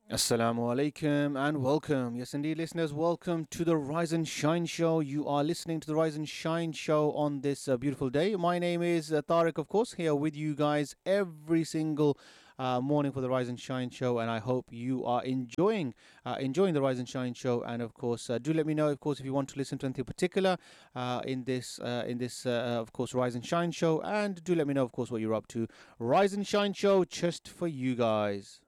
Assalamu alaikum and welcome. Yes, indeed, listeners, welcome to the Rise and Shine Show. You are listening to the Rise and Shine Show on this beautiful day. My name is Tariq, of course, here with you guys every single morning for the Rise and Shine Show, and I hope you are enjoying the Rise and Shine Show. And of course, do let me know, of course, if you want to listen to anything particular in this, of course, Rise and Shine Show, and do let me know, of course, what you're up to. Rise and Shine Show, just for you guys.